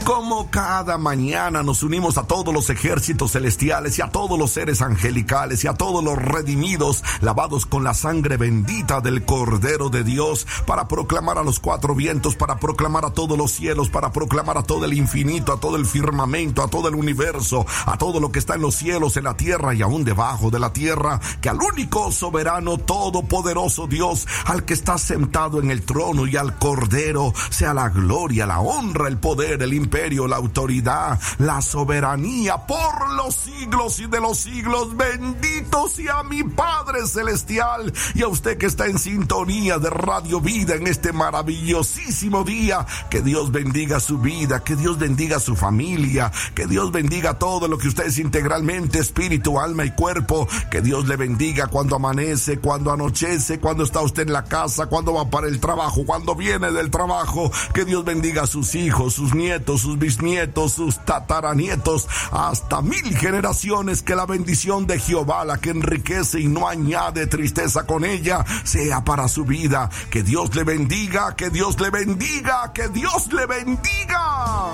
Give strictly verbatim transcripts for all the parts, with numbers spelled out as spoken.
Como cada mañana nos unimos a todos los ejércitos celestiales y a todos los seres angelicales y a todos los redimidos, lavados con la sangre bendita del Cordero de Dios, para proclamar a los cuatro vientos, para proclamar a todos los cielos, para proclamar a todo el infinito, a todo el firmamento, a todo el universo, a todo lo que está en los cielos, en la tierra y aún debajo de la tierra, que al único soberano, todopoderoso Dios, al que está sentado en el trono y al Cordero, sea la gloria, la honra, el poder, el imperio, la autoridad, la soberanía por los siglos y de los siglos. Bendito sea mi Padre Celestial, y a usted que está en sintonía de Radio Vida en este maravillosísimo día. Que Dios bendiga su vida, que Dios bendiga su familia, que Dios bendiga todo lo que usted es integralmente, espíritu, alma y cuerpo. Que Dios le bendiga cuando amanece, cuando anochece, cuando está usted en la casa, cuando va para el trabajo, cuando viene del trabajo. Que Dios bendiga a sus hijos, sus nietos, sus bisnietos, sus tataranietos, hasta mil generaciones. Que la bendición de Jehová, la que enriquece y no añade tristeza con ella, sea para su vida. Que Dios le bendiga, que Dios le bendiga, que Dios le bendiga.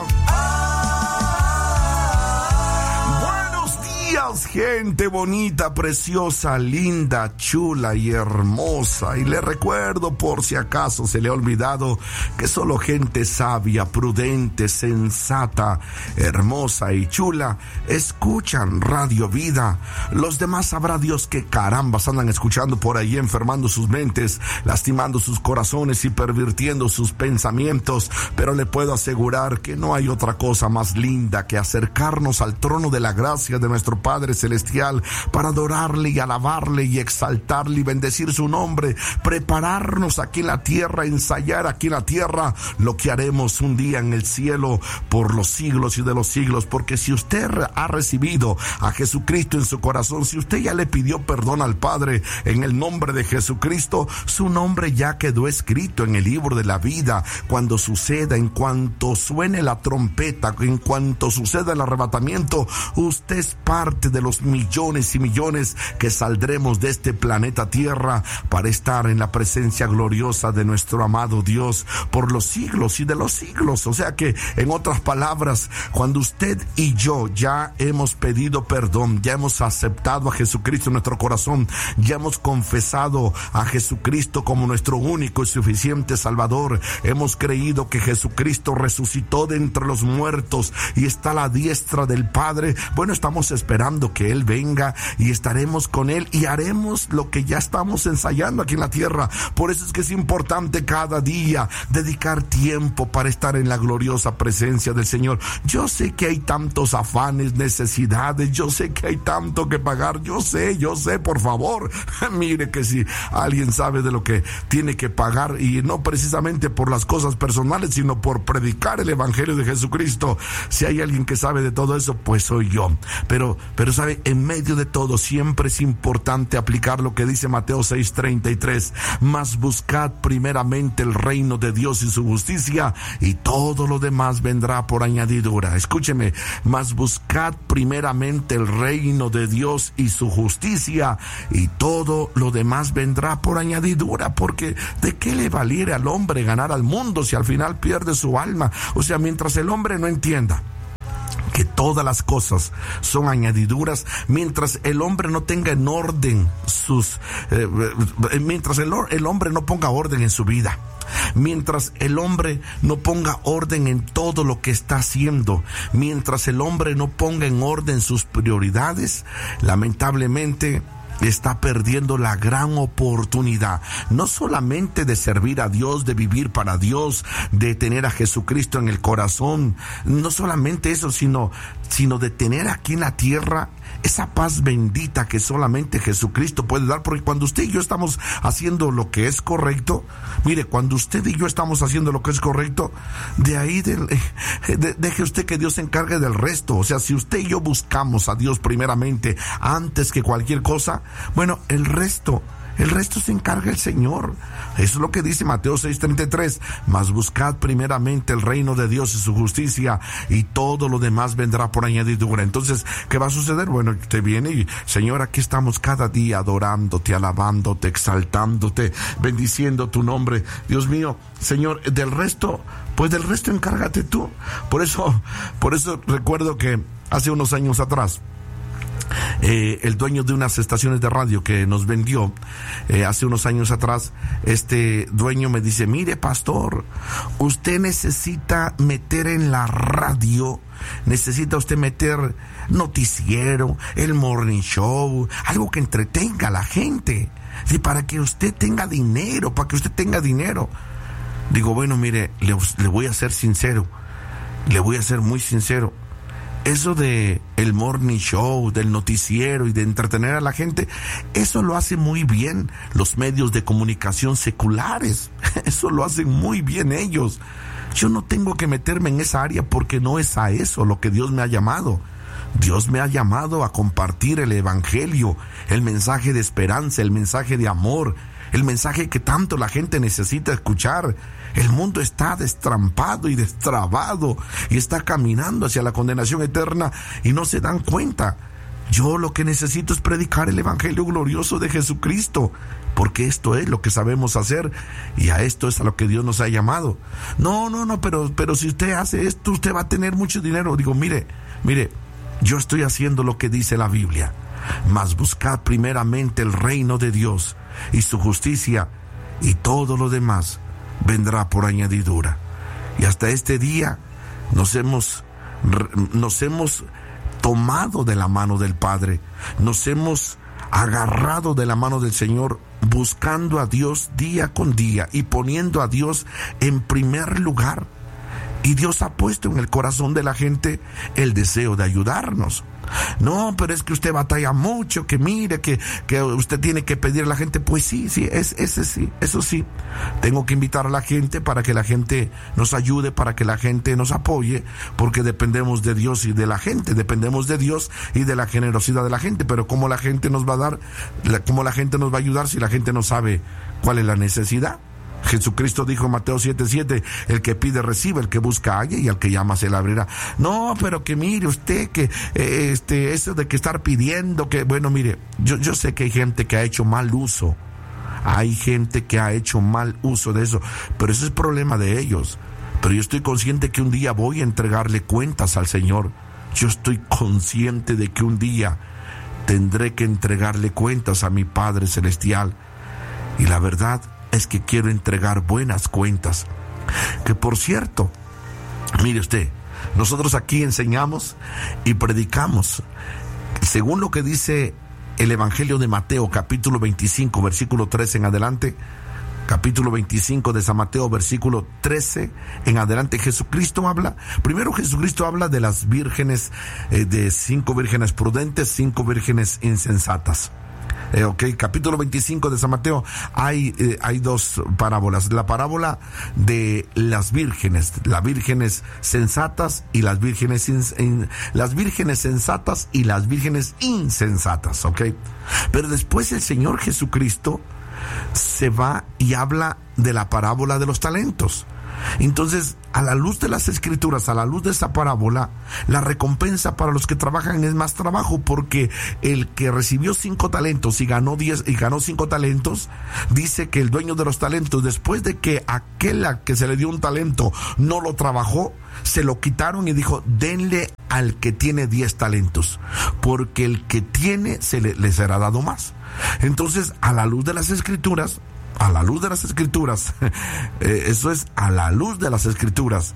Gente bonita, preciosa, linda, chula y hermosa. Y le recuerdo, por si acaso se le ha olvidado, que solo gente sabia, prudente, sensata, hermosa y chula escuchan Radio Vida. Los demás sabrá Dios que carambas andan escuchando por ahí, enfermando sus mentes, lastimando sus corazones y pervirtiendo sus pensamientos. Pero le puedo asegurar que no hay otra cosa más linda que acercarnos al trono de la gracia de nuestro Padre Celestial para adorarle y alabarle y exaltarle y bendecir su nombre, prepararnos aquí en la tierra, ensayar aquí en la tierra lo que haremos un día en el cielo por los siglos y de los siglos. Porque si usted ha recibido a Jesucristo en su corazón, si usted ya le pidió perdón al Padre en el nombre de Jesucristo, su nombre ya quedó escrito en el libro de la vida. Cuando suceda, en cuanto suene la trompeta, en cuanto suceda el arrebatamiento, usted es parte de los millones y millones que saldremos de este planeta Tierra para estar en la presencia gloriosa de nuestro amado Dios por los siglos y de los siglos. O sea que, en otras palabras, cuando usted y yo ya hemos pedido perdón, ya hemos aceptado a Jesucristo en nuestro corazón, ya hemos confesado a Jesucristo como nuestro único y suficiente Salvador, hemos creído que Jesucristo resucitó de entre los muertos y está a la diestra del Padre, bueno, estamos esperando que Él venga y estaremos con Él y haremos lo que ya estamos ensayando aquí en la tierra. Por eso es que es importante cada día dedicar tiempo para estar en la gloriosa presencia del Señor. Yo sé que hay tantos afanes, necesidades, yo sé que hay tanto que pagar, yo sé, yo sé, por favor, mire que si alguien sabe de lo que tiene que pagar, y no precisamente por las cosas personales, sino por predicar el Evangelio de Jesucristo, si hay alguien que sabe de todo eso, pues soy yo. Pero, pero sabe, en medio de todo siempre es importante aplicar lo que dice Mateo seis treinta y tres: mas buscad primeramente el reino de Dios y su justicia, y todo lo demás vendrá por añadidura. Escúcheme, mas buscad primeramente el reino de Dios y su justicia, y todo lo demás vendrá por añadidura. Porque ¿de qué le valiera al hombre ganar al mundo si al final pierde su alma? O sea, mientras el hombre no entienda que todas las cosas son añadiduras, mientras el hombre no tenga en orden sus eh, mientras el, el hombre no ponga orden en su vida, mientras el hombre no ponga orden en todo lo que está haciendo, mientras el hombre no ponga en orden sus prioridades, lamentablemente está perdiendo la gran oportunidad, no solamente de servir a Dios, de vivir para Dios, de tener a Jesucristo en el corazón, no solamente eso, sino, sino de tener aquí en la tierra esa paz bendita que solamente Jesucristo puede dar. Porque cuando usted y yo estamos haciendo lo que es correcto, mire, cuando usted y yo estamos haciendo lo que es correcto, de ahí de, de, deje usted que Dios se encargue del resto. O sea, si usted y yo buscamos a Dios primeramente antes que cualquier cosa, bueno, el resto El resto se encarga el Señor. Eso es lo que dice Mateo seis treinta y tres. Mas buscad primeramente el reino de Dios y su justicia, y todo lo demás vendrá por añadidura. Entonces, ¿qué va a suceder? Bueno, usted viene y, Señor, aquí estamos cada día adorándote, alabándote, exaltándote, bendiciendo tu nombre. Dios mío, Señor, del resto, pues del resto encárgate tú. Por eso, por eso recuerdo que hace unos años atrás, Eh, el dueño de unas estaciones de radio que nos vendió eh, hace unos años atrás, este dueño me dice: mire, pastor, usted necesita meter en la radio, necesita usted meter noticiero, el morning show, algo que entretenga a la gente, ¿sí? Para que usted tenga dinero, para que usted tenga dinero. Digo, bueno, mire, le, le voy a ser sincero, le voy a ser muy sincero. Eso de el morning show, del noticiero y de entretener a la gente, eso lo hacen muy bien los medios de comunicación seculares. Eso lo hacen muy bien ellos. Yo no tengo que meterme en esa área porque no es a eso lo que Dios me ha llamado. Dios me ha llamado a compartir el evangelio, el mensaje de esperanza, el mensaje de amor, el mensaje que tanto la gente necesita escuchar. El mundo está destrampado y destrabado y está caminando hacia la condenación eterna y no se dan cuenta. Yo lo que necesito es predicar el evangelio glorioso de Jesucristo, porque esto es lo que sabemos hacer y a esto es a lo que Dios nos ha llamado. No, no, no, pero, pero si usted hace esto, usted va a tener mucho dinero. Digo, mire, mire, yo estoy haciendo lo que dice la Biblia. Mas buscad primeramente el reino de Dios y su justicia, y todo lo demás vendrá por añadidura. Y hasta este día nos hemos nos hemos tomado de la mano del Padre, nos hemos agarrado de la mano del Señor, buscando a Dios día con día y poniendo a Dios en primer lugar. Y Dios ha puesto en el corazón de la gente el deseo de ayudarnos. No, pero es que usted batalla mucho, que mire, que, que usted tiene que pedir a la gente. Pues sí, sí, es, ese sí, eso sí. Tengo que invitar a la gente para que la gente nos ayude, para que la gente nos apoye, porque dependemos de Dios y de la gente, dependemos de Dios y de la generosidad de la gente. Pero ¿cómo la gente nos va a dar, cómo la gente nos va a ayudar si la gente no sabe cuál es la necesidad? Jesucristo dijo en Mateo siete siete, el que pide recibe, el que busca halla y al que llama se le abrirá. No, pero que mire usted que eh, este eso de que estar pidiendo, que bueno, mire, yo, yo sé que hay gente que ha hecho mal uso, hay gente que ha hecho mal uso de eso, pero ese es problema de ellos. Pero yo estoy consciente que un día voy a entregarle cuentas al Señor. Yo estoy consciente de que un día tendré que entregarle cuentas a mi Padre Celestial. Y la verdad es que quiero entregar buenas cuentas. Que por cierto, mire usted, nosotros aquí enseñamos y predicamos según lo que dice el Evangelio de Mateo, capítulo veinticinco, versículo trece en adelante. Capítulo veinticinco de San Mateo, versículo trece en adelante. Jesucristo habla, primero Jesucristo habla de las vírgenes, eh, de cinco vírgenes prudentes, cinco vírgenes insensatas. Eh, ok, capítulo veinticinco de San Mateo, hay, eh, hay dos parábolas. La parábola de las vírgenes, las vírgenes sensatas y las vírgenes, in, in, las vírgenes sensatas y las vírgenes insensatas, ok. Pero después el Señor Jesucristo se va y habla de la parábola de los talentos. Entonces, a la luz de las Escrituras, a la luz de esa parábola, la recompensa para los que trabajan es más trabajo, porque el que recibió cinco talentos y ganó diez y ganó cinco talentos, dice que el dueño de los talentos, después de que aquel a que se le dio un talento no lo trabajó, se lo quitaron y dijo: denle al que tiene diez talentos, porque el que tiene se le, le será dado más. Entonces, a la luz de las Escrituras, a la luz de las Escrituras, eh, eso es a la luz de las Escrituras,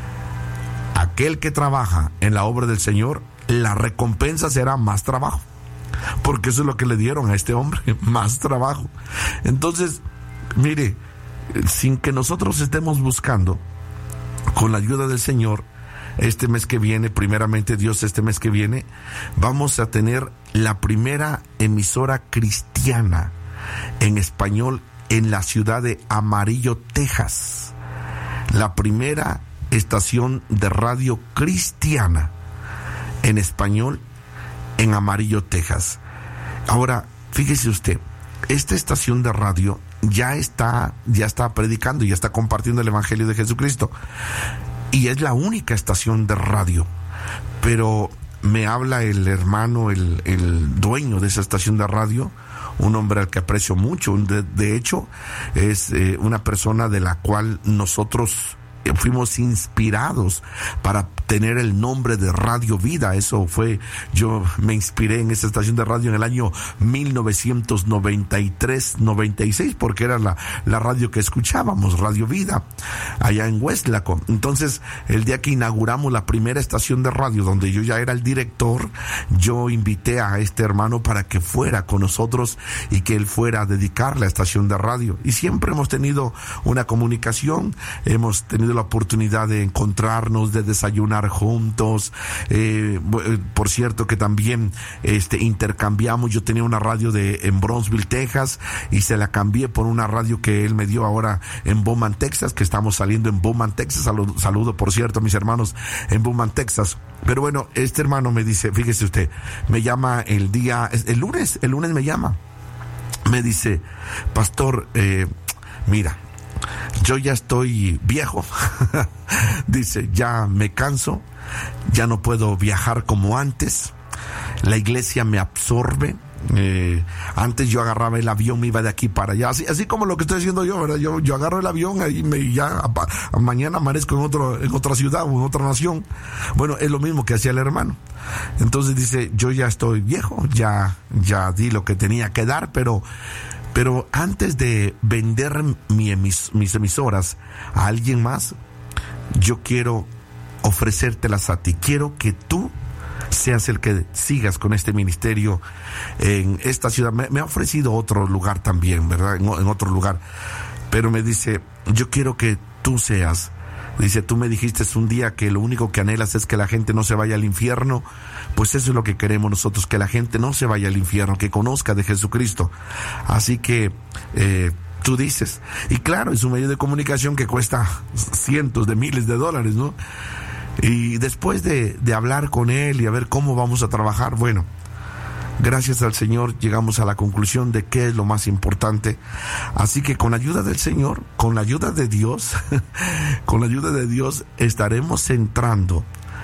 aquel que trabaja en la obra del Señor, la recompensa será más trabajo, porque eso es lo que le dieron a este hombre, más trabajo. Entonces, mire, sin que nosotros estemos buscando, con la ayuda del Señor, este mes que viene, primeramente Dios, este mes que viene, vamos a tener la primera emisora cristiana en español en la ciudad de Amarillo, Texas. La primera estación de radio cristiana en español en Amarillo, Texas. Ahora, fíjese usted, esta estación de radio ya está, ya está predicando, ya está compartiendo el Evangelio de Jesucristo. Y es la única estación de radio. Pero me habla el hermano, el, el dueño de esa estación de radio, un hombre al que aprecio mucho. De, de hecho, es eh, una persona de la cual nosotros fuimos inspirados para tener el nombre de Radio Vida. Eso fue, yo me inspiré en esa estación de radio en el año mil novecientos noventa y tres, noventa y seis, porque era la, la radio que escuchábamos, Radio Vida, allá en Hueslaco. Entonces, el día que inauguramos la primera estación de radio, donde yo ya era el director, yo invité a este hermano para que fuera con nosotros y que él fuera a dedicar la estación de radio. Y siempre hemos tenido una comunicación, hemos tenido la oportunidad de encontrarnos, de desayunar juntos. Eh, por cierto que también este intercambiamos. Yo tenía una radio de en Brownsville, Texas, y se la cambié por una radio que él me dio ahora en Bowman, Texas, que estamos saliendo en Bowman, Texas. Saludo, saludo por cierto a mis hermanos en Bowman, Texas. Pero bueno, este hermano me dice, fíjese usted, me llama el día, el lunes, el lunes me llama, me dice, pastor, eh, mira, yo ya estoy viejo. Dice, ya me canso, ya no puedo viajar como antes, la iglesia me absorbe. Eh, antes yo agarraba el avión, me iba de aquí para allá, así, así como lo que estoy haciendo yo, ¿verdad? Yo, yo agarro el avión y me, ya a, a, mañana amanezco en otro, en otra ciudad o en otra nación. Bueno, es lo mismo que hacía el hermano. Entonces dice, yo ya estoy viejo, ya, ya di lo que tenía que dar, pero Pero antes de vender mi emis, mis emisoras a alguien más, yo quiero ofrecértelas a ti. Quiero que tú seas el que sigas con este ministerio en esta ciudad. Me, me ha ofrecido otro lugar también, ¿verdad? En, en otro lugar. Pero me dice, yo quiero que tú seas. Dice, tú me dijiste un día que lo único que anhelas es que la gente no se vaya al infierno. Pues eso es lo que queremos nosotros, que la gente no se vaya al infierno, que conozca de Jesucristo. Así que eh, tú dices, y claro, es un medio de comunicación que cuesta cientos de miles de dólares, ¿no? Y después de, de hablar con él y a ver cómo vamos a trabajar, bueno, gracias al Señor llegamos a la conclusión de qué es lo más importante. Así que con la ayuda del Señor, con la ayuda de Dios, con la ayuda de Dios estaremos entrando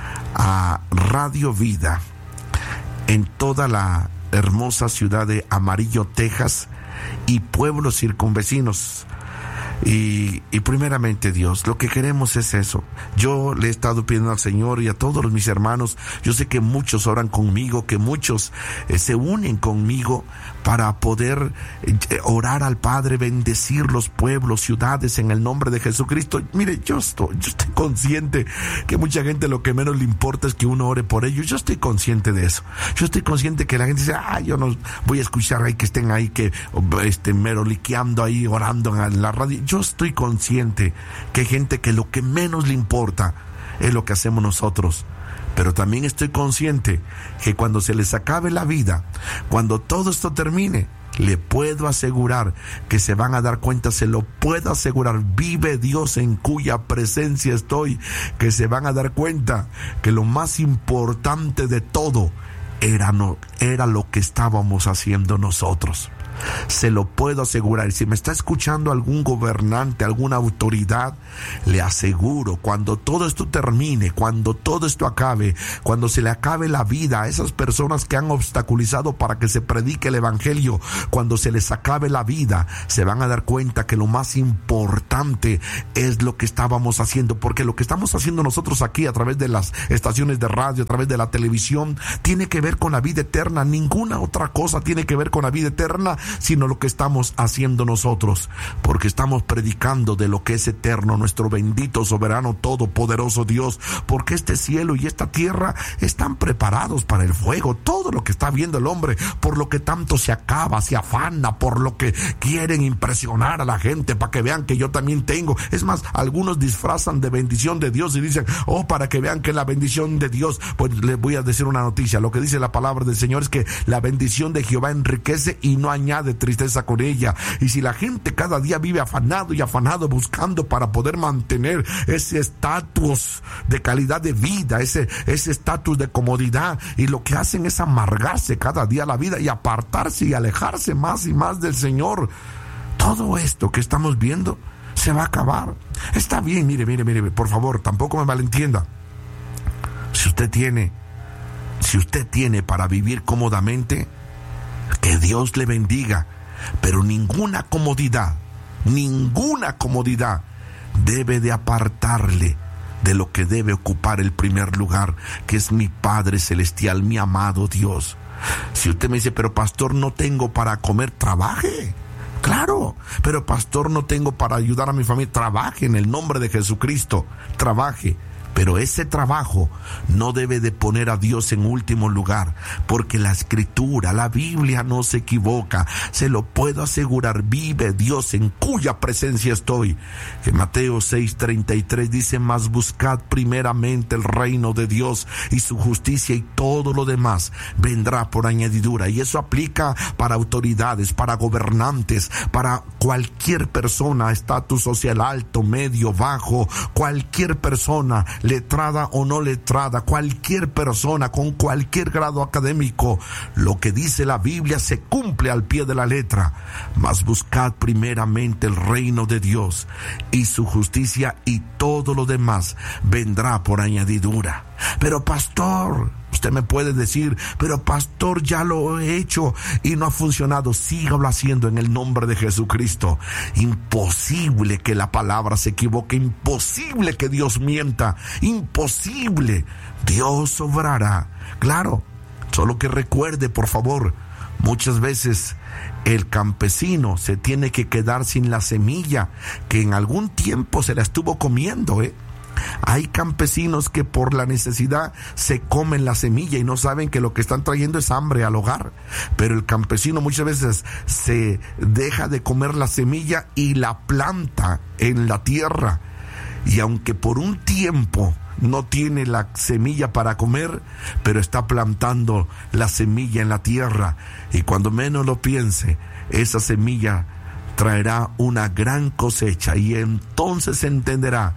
a Radio Vida en toda la hermosa ciudad de Amarillo, Texas, y pueblos circunvecinos. Y, y primeramente, Dios, lo que queremos es eso. Yo le he estado pidiendo al Señor y a todos mis hermanos, yo sé que muchos oran conmigo, que muchos eh, se unen conmigo para poder eh, orar al Padre, bendecir los pueblos, ciudades en el nombre de Jesucristo. Mire, yo estoy, yo estoy consciente que mucha gente lo que menos le importa es que uno ore por ellos. Yo estoy consciente de eso. Yo estoy consciente que la gente dice, ah, yo no voy a escuchar ahí que estén ahí, que este, meroliqueando ahí, orando en la radio. Yo estoy consciente que hay gente que lo que menos le importa es lo que hacemos nosotros. Pero también estoy consciente que cuando se les acabe la vida, cuando todo esto termine, le puedo asegurar que se van a dar cuenta, se lo puedo asegurar, vive Dios en cuya presencia estoy, que se van a dar cuenta que lo más importante de todo era, no, era lo que estábamos haciendo nosotros. Se lo puedo asegurar. Y si me está escuchando algún gobernante, alguna autoridad, le aseguro, cuando todo esto termine, cuando todo esto acabe, cuando se le acabe la vida a esas personas que han obstaculizado para que se predique el evangelio, cuando se les acabe la vida, se van a dar cuenta que lo más importante es lo que estábamos haciendo, porque lo que estamos haciendo nosotros aquí a través de las estaciones de radio, a través de la televisión, tiene que ver con la vida eterna. Ninguna otra cosa tiene que ver con la vida eterna sino lo que estamos haciendo nosotros, porque estamos predicando de lo que es eterno, nuestro bendito, soberano, todopoderoso Dios, porque este cielo y esta tierra están preparados para el fuego. Todo lo que está viendo el hombre, por lo que tanto se acaba, se afana, por lo que quieren impresionar a la gente para que vean que yo también tengo. Es más, algunos disfrazan de bendición de Dios y dicen, oh, para que vean que la bendición de Dios. Pues les voy a decir una noticia. Lo que dice la palabra del Señor es que la bendición de Jehová enriquece y no añade añade tristeza con ella. Y si la gente cada día vive afanado y afanado buscando para poder mantener ese estatus de calidad de vida, ese ese estatus de comodidad, y lo que hacen es amargarse cada día la vida y apartarse y alejarse más y más del Señor, todo esto que estamos viendo se va a acabar. Está bien, mire, mire, mire, por favor, tampoco me malentienda. Si usted tiene, si usted tiene para vivir cómodamente, que Dios le bendiga, pero ninguna comodidad, ninguna comodidad debe de apartarle de lo que debe ocupar el primer lugar, que es mi Padre Celestial, mi amado Dios. Si usted me dice, pero pastor, no tengo para comer, trabaje. Claro, pero pastor, no tengo para ayudar a mi familia, trabaje en el nombre de Jesucristo, trabaje. Pero ese trabajo no debe de poner a Dios en último lugar, porque la Escritura, la Biblia no se equivoca, se lo puedo asegurar, vive Dios en cuya presencia estoy. Que Mateo seis treinta y tres dice, mas buscad primeramente el reino de Dios y su justicia, y todo lo demás vendrá por añadidura. Y eso aplica para autoridades, para gobernantes, para cualquier persona, estatus social alto, medio, bajo, cualquier persona, letrada o no letrada, cualquier persona con cualquier grado académico. Lo que dice la Biblia se cumple al pie de la letra. Mas buscad primeramente el reino de Dios y su justicia, y todo lo demás vendrá por añadidura. Pero pastor, usted me puede decir, pero pastor, ya lo he hecho y no ha funcionado. Sígalo haciendo en el nombre de Jesucristo. Imposible que la palabra se equivoque, imposible que Dios mienta, imposible. Dios obrará. Claro, solo que recuerde, por favor, muchas veces el campesino se tiene que quedar sin la semilla que en algún tiempo se la estuvo comiendo, ¿eh? Hay campesinos que por la necesidad se comen la semilla y no saben que lo que están trayendo es hambre al hogar. Pero el campesino muchas veces se deja de comer la semilla y la planta en la tierra. Y aunque por un tiempo no tiene la semilla para comer, pero está plantando la semilla en la tierra. Y cuando menos lo piense, esa semilla traerá una gran cosecha. Y entonces entenderá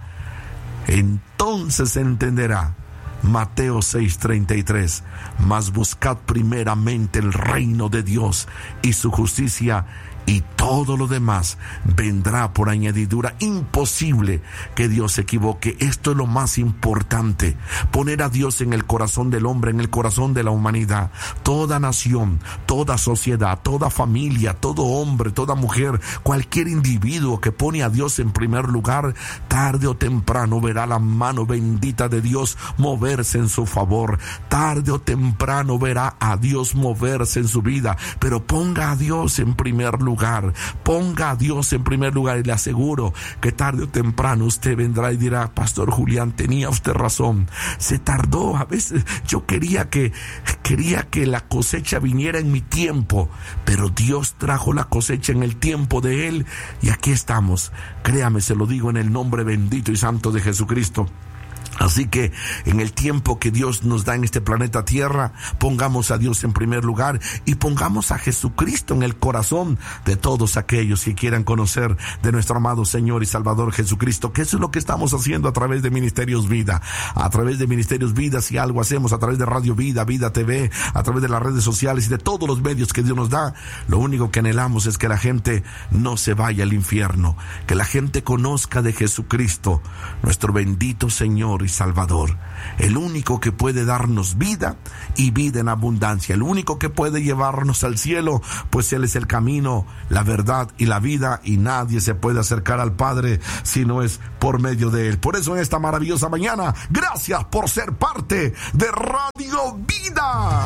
Entonces entenderá Mateo seis treinta y tres, mas buscad primeramente el reino de Dios y su justicia, y todo lo demás vendrá por añadidura. Imposible que Dios se equivoque. Esto es lo más importante, poner a Dios en el corazón del hombre, en el corazón de la humanidad. Toda nación, toda sociedad, toda familia, todo hombre, toda mujer, cualquier individuo que pone a Dios en primer lugar, tarde o temprano verá la mano bendita de Dios moverse en su favor. Tarde o temprano verá a Dios moverse en su vida. Pero ponga a Dios en primer lugar. Ponga a Dios en primer lugar, y le aseguro que tarde o temprano usted vendrá y dirá, pastor Julián, tenía usted razón, se tardó, a veces yo quería que quería que la cosecha viniera en mi tiempo, pero Dios trajo la cosecha en el tiempo de Él, y aquí estamos. Créame, se lo digo en el nombre bendito y santo de Jesucristo. Así que en el tiempo que Dios nos da en este planeta Tierra, pongamos a Dios en primer lugar y pongamos a Jesucristo en el corazón de todos aquellos que quieran conocer de nuestro amado Señor y Salvador Jesucristo, que eso es lo que estamos haciendo a través de Ministerios Vida, a través de Ministerios Vida. Si algo hacemos a través de Radio Vida, Vida T V, a través de las redes sociales y de todos los medios que Dios nos da, lo único que anhelamos es que la gente no se vaya al infierno, que la gente conozca de Jesucristo, nuestro bendito Señor y Salvador, el único que puede darnos vida y vida en abundancia, el único que puede llevarnos al cielo, pues Él es el camino, la verdad y la vida, y nadie se puede acercar al Padre si no es por medio de Él. Por eso en esta maravillosa mañana, gracias por ser parte de Radio Vida.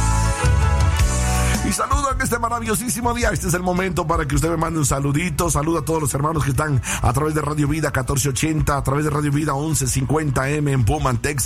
Y saludo en este maravillosísimo día. Este es el momento para que usted me mande un saludito. Saludo a todos los hermanos que están a través de Radio Vida catorce ochenta, a través de Radio Vida once cincuenta eme en Pullman, Texas.